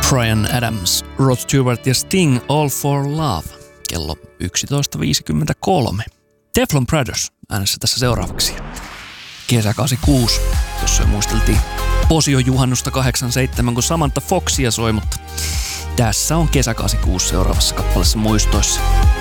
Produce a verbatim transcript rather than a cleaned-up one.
Bryan Adams, Rod Stewart ja Sting, All for Love, kello yksitoista viisikymmentäkolme. Teflon Brothers äänessä tässä seuraavaksi. Kesä kahdeksankymmentäkuusi, jossa jo muisteltiin Posio juhannusta kahdeksankymmentäseitsemän, kun Samantha Foxia soi, mutta tässä on kesä kahdeksankymmentäkuusi seuraavassa kappaleessa muistoissa.